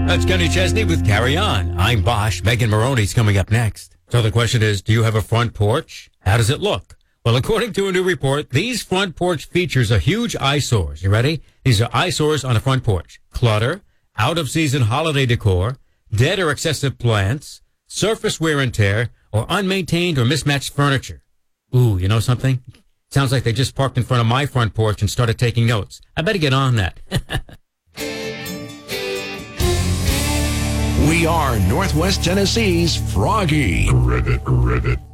That's Kenny Chesney with Carry On. I'm Bosch. Megan Maroney's coming up next. So the question is, do you have a front porch? How does it look? Well, according to a new report, these front porch features are huge eyesores. You ready? These are eyesores on a front porch. Clutter, out-of-season holiday decor, dead or excessive plants, surface wear and tear, or unmaintained or mismatched furniture. Ooh, you know something? Sounds like they just parked in front of my front porch and started taking notes. I better get on that. We are Northwest Tennessee's Froggy. Credit.